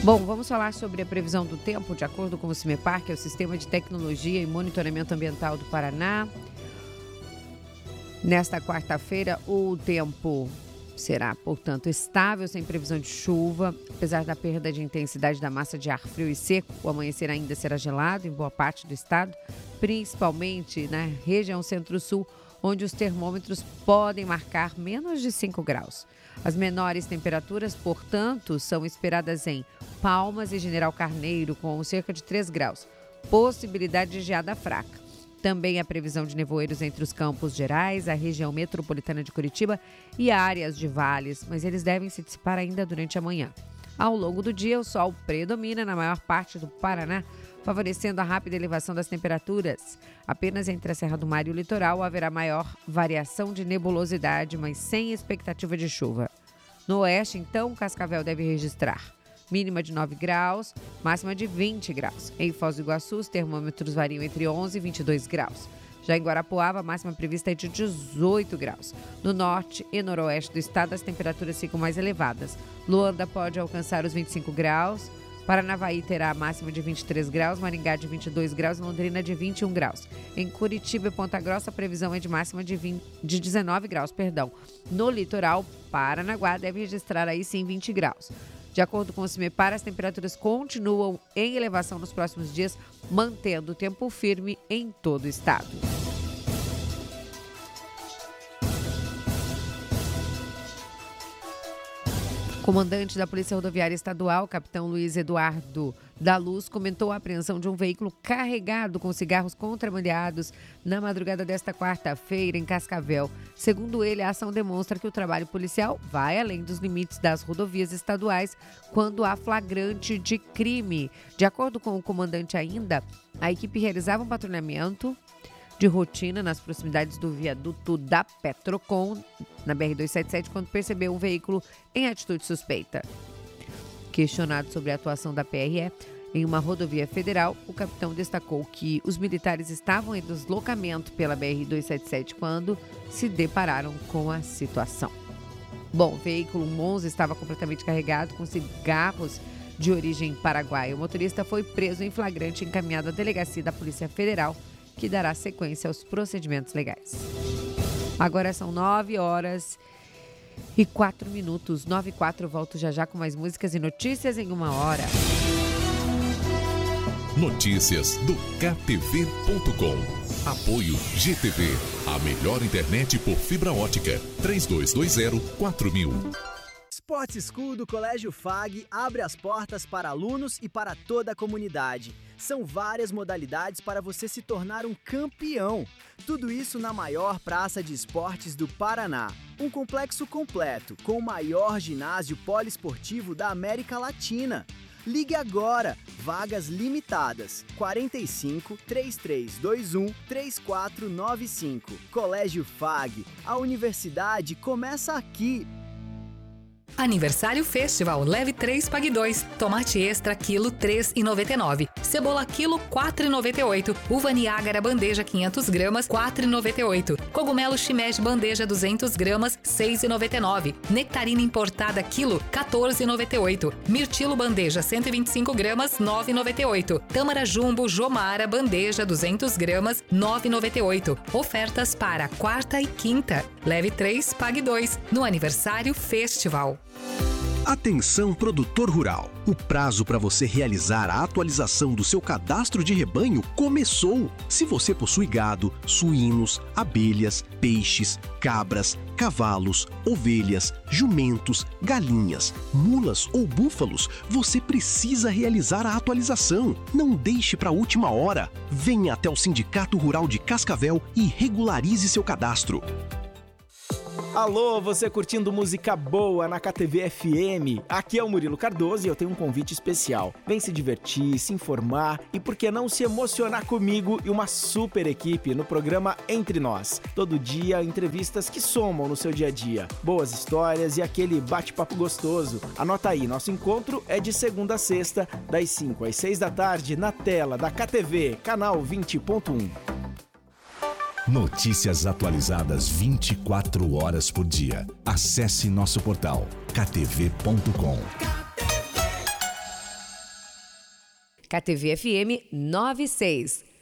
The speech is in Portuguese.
Bom, vamos falar sobre a previsão do tempo, de acordo com o CIMEPAR, que é o Sistema de Tecnologia e Monitoramento Ambiental do Paraná. Nesta quarta-feira, o tempo será, portanto, estável, sem previsão de chuva. Apesar da perda de intensidade da massa de ar frio e seco, o amanhecer ainda será gelado em boa parte do estado, principalmente na região centro-sul, onde os termômetros podem marcar menos de 5 graus. As menores temperaturas, portanto, são esperadas em Palmas e General Carneiro, com cerca de 3 graus. Possibilidade de geada fraca. Também a previsão de nevoeiros entre os Campos Gerais, a região metropolitana de Curitiba e áreas de vales, mas eles devem se dissipar ainda durante a manhã. Ao longo do dia, o sol predomina na maior parte do Paraná, favorecendo a rápida elevação das temperaturas. Apenas entre a Serra do Mar e o litoral haverá maior variação de nebulosidade, mas sem expectativa de chuva. No oeste, então, Cascavel deve registrar mínima de 9 graus, máxima de 20 graus. Em Foz do Iguaçu, os termômetros variam entre 11 e 22 graus. Já em Guarapuava, a máxima prevista é de 18 graus. No norte e noroeste do estado, as temperaturas ficam mais elevadas. Luanda pode alcançar os 25 graus. Paranavaí terá a máxima de 23 graus, Maringá de 22 graus e Londrina de 21 graus. Em Curitiba e Ponta Grossa, a previsão é de máxima de 19 graus. No litoral, Paranaguá deve registrar aí sim 20 graus. De acordo com o CIMEPAR, as temperaturas continuam em elevação nos próximos dias, mantendo o tempo firme em todo o estado. O comandante da Polícia Rodoviária Estadual, capitão Luiz Eduardo da Luz, comentou a apreensão de um veículo carregado com cigarros contrabandeados na madrugada desta quarta-feira em Cascavel. Segundo ele, a ação demonstra que o trabalho policial vai além dos limites das rodovias estaduais quando há flagrante de crime. De acordo com o comandante ainda, a equipe realizava um patrulhamento de rotina nas proximidades do viaduto da Petrocon, na BR-277, quando percebeu um veículo em atitude suspeita. Questionado sobre a atuação da PRE em uma rodovia federal, o capitão destacou que os militares estavam em deslocamento pela BR-277 quando se depararam com a situação. Bom, o veículo Monza estava completamente carregado com cigarros de origem paraguaia. O motorista foi preso em flagrante e encaminhado à delegacia da Polícia Federal, que dará sequência aos procedimentos legais. Agora são 9h04. 9h04, volto já com mais músicas e notícias em 1 hora. Notícias do KTV.com. Apoio GTV, a melhor internet por fibra ótica. 3220-4000. Sport School do Colégio FAG abre as portas para alunos e para toda a comunidade. São várias modalidades para você se tornar um campeão. Tudo isso na maior praça de esportes do Paraná. Um complexo completo, com o maior ginásio poliesportivo da América Latina. Ligue agora, vagas limitadas, 45 3321 3495. Colégio FAG, a universidade começa aqui. Aniversário Festival, leve 3, pague 2. Tomate extra, quilo, R$ 3,99. Cebola, quilo, R$ 4,98. Uva Niágara, bandeja, 500 gramas, R$ 4,98. Cogumelo shimeji, bandeja, 200 gramas, R$ 6,99. Nectarina importada, quilo, R$ 14,98. Mirtilo, bandeja, 125 gramas, R$ 9,98. Tâmara Jumbo, Jomara, bandeja, 200 gramas, R$ 9,98. Ofertas para quarta e quinta. Leve 3, pague 2. No Aniversário Festival. Atenção, produtor rural! O prazo para você realizar a atualização do seu cadastro de rebanho começou. Se você possui gado, suínos, abelhas, peixes, cabras, cavalos, ovelhas, jumentos, galinhas, mulas ou búfalos, você precisa realizar a atualização. Não deixe para a última hora. Venha até o Sindicato Rural de Cascavel e regularize seu cadastro. Alô, você curtindo música boa na KTV FM? Aqui é o Murilo Cardoso e eu tenho um convite especial. Vem se divertir, se informar e por que não se emocionar comigo e uma super equipe no programa Entre Nós. Todo dia, entrevistas que somam no seu dia a dia. Boas histórias e aquele bate-papo gostoso. Anota aí, nosso encontro é de segunda a sexta, das 5 às 6 da tarde, na tela da KTV, canal 20.1. Notícias atualizadas 24 horas por dia. Acesse nosso portal ktv.com. KTV FM 96.